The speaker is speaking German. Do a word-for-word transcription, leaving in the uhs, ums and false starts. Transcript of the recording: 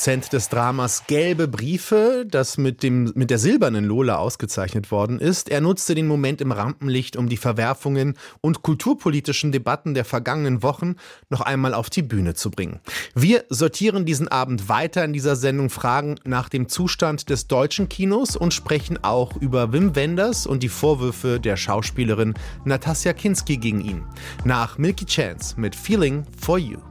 Produzent des Dramas Gelbe Briefe, das mit, dem, mit der silbernen Lola ausgezeichnet worden ist. Er nutzte den Moment im Rampenlicht, um die Verwerfungen und kulturpolitischen Debatten der vergangenen Wochen noch einmal auf die Bühne zu bringen. Wir sortieren diesen Abend weiter in dieser Sendung, Fragen nach dem Zustand des deutschen Kinos und sprechen auch über Wim Wenders und die Vorwürfe der Schauspielerin Natasja Kinski gegen ihn. Nach Milky Chance mit Feeling for You.